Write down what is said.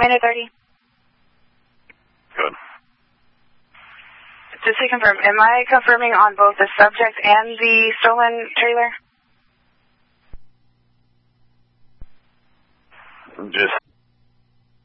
Minute 30. Good. Just to confirm, am I confirming on both the subject and the stolen trailer? Just